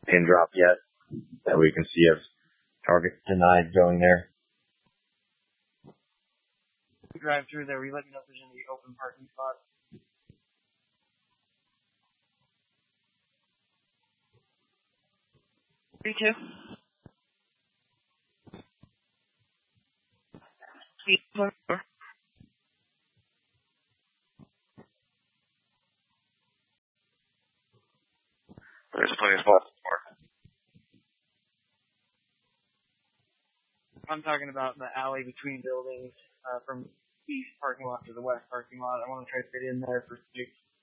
pin drop yet that we can see if target denied going there. Drive through there. Will you let me know if there's any open parking spots? Me too. There's plenty of spots to park. I'm talking about the alley between buildings from east parking lot to the west parking lot. I want to try to fit in there for 6.